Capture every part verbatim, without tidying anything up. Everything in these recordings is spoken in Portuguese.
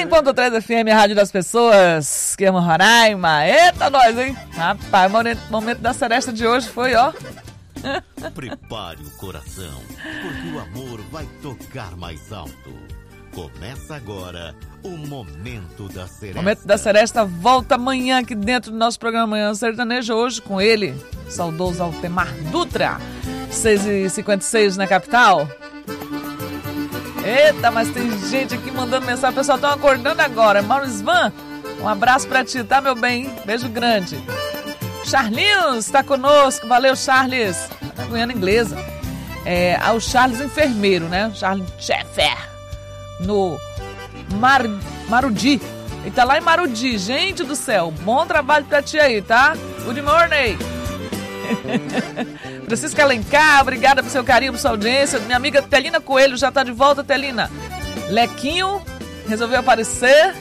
ponto três F M, a Rádio das Pessoas, que ama Roraima. Eita, nós, hein? Rapaz, o momento da seresta de hoje foi, ó. Prepare o coração, porque o amor vai tocar mais alto. Começa agora o Momento da Seresta. O Momento da Seresta volta amanhã aqui dentro do nosso programa Manhã Sertaneja, hoje com ele, saudoso Altemar Dutra, seis e cinquenta e seis na capital. Eita, mas tem gente aqui mandando mensagem, o pessoal tá acordando agora. Mauro Svan, um abraço pra ti, tá, meu bem? Beijo grande. Charlinhos está conosco, valeu, Charles, da Guiana Inglesa. É, o Charles enfermeiro, né? Charles Sheffer, no Mar, Marudi. Ele tá lá em Marudi, gente do céu. Bom trabalho pra ti aí, tá? Good morning. Francisca Alencar, obrigada pelo seu carinho, pela sua audiência. Minha amiga Telina Coelho já tá de volta, Telina. Lequinho resolveu aparecer.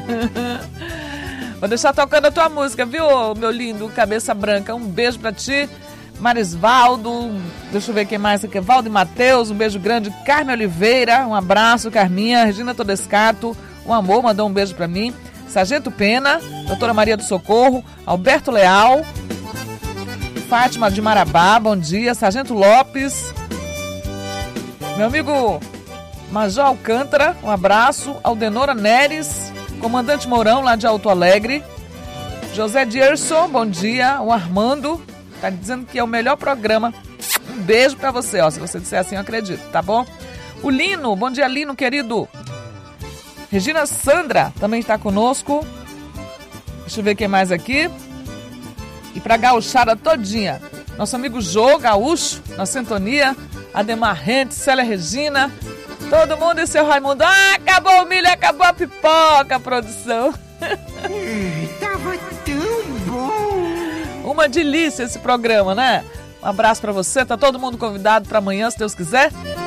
Vou deixar tocando a tua música, viu, meu lindo Cabeça Branca? Um beijo pra ti. Marisvaldo, deixa eu ver quem mais aqui. Valdo e Matheus, um beijo grande. Carmen Oliveira, um abraço. Carminha, Regina Todescato, um amor, mandou um beijo pra mim. Sargento Pena, doutora Maria do Socorro, Alberto Leal, Fátima de Marabá, bom dia. Sargento Lopes, meu amigo Major Alcântara, um abraço. Aldenora Neres, Comandante Mourão, lá de Alto Alegre. José Dierson, bom dia. O Armando tá dizendo que é o melhor programa. Um beijo pra você, ó. Se você disser assim, eu acredito, tá bom? O Lino, bom dia, Lino, querido. Regina Sandra também está conosco. Deixa eu ver quem mais aqui. E pra gauchada todinha, nosso amigo Jô Gaúcho, na sintonia. Ademar Rente, Célia Regina, todo mundo e seu Raimundo. Ah, acabou o milho, acabou a pipoca, produção. Tava tão bom. Uma delícia esse programa, né? Um abraço pra você, tá todo mundo convidado pra amanhã, se Deus quiser.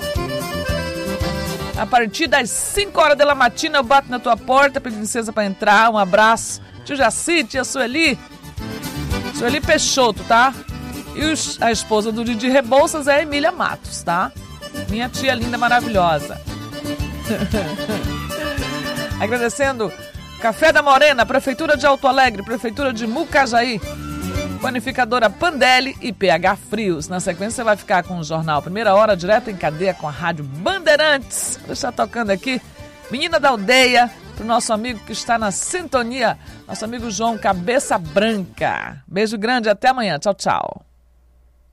A partir das cinco horas da matina eu bato na tua porta, pedindo licença pra entrar. Um abraço. Tio Jaci, tia Sueli. Sueli Peixoto, tá? E os, a esposa do Didi Rebouças é a Emília Matos, tá? Minha tia linda, maravilhosa. Agradecendo Café da Morena, Prefeitura de Alto Alegre, Prefeitura de Mucajaí, Panificadora Pandelli e P H Frios. Na sequência você vai ficar com o jornal Primeira Hora, direto em cadeia com a Rádio Bandeirantes. Vou deixar tocando aqui Menina da Aldeia, pro nosso amigo que está na sintonia, nosso amigo João Cabeça Branca. Beijo grande, até amanhã. Tchau, tchau.